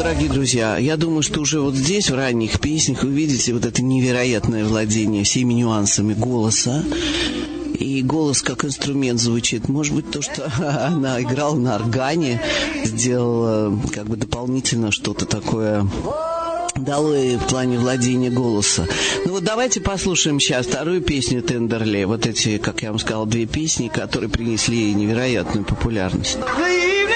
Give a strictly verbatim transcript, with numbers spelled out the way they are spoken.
дорогие друзья, я думаю, что уже вот здесь, в ранних песнях, вы видите вот это невероятное владение всеми нюансами голоса. И голос как инструмент звучит. Может быть, то, что она играла на органе, сделала как бы дополнительно что-то такое, дало ей в плане владения голоса. Ну вот давайте послушаем сейчас вторую песню Тендерли. Вот эти, как я вам сказал, две песни, которые принесли ей невероятную популярность.